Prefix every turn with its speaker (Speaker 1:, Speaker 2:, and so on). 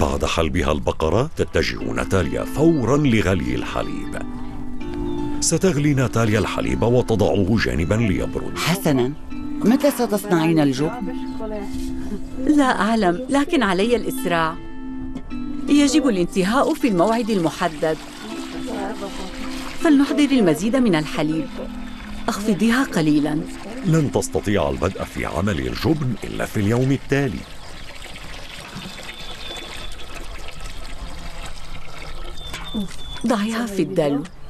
Speaker 1: بعد حلبها البقرة تتجه ناتاليا فوراً لغلي الحليب. ستغلي ناتاليا الحليب وتضعه جانباً ليبرد.
Speaker 2: حسناً، متى ستصنعين الجبن؟
Speaker 3: لا أعلم، لكن علي الإسراع. يجب الانتهاء في الموعد المحدد. فلنحضر المزيد من الحليب. أخفضيها قليلاً.
Speaker 1: لن تستطيع البدء في عمل الجبن إلا في اليوم التالي.
Speaker 3: ضعيها في الدلو.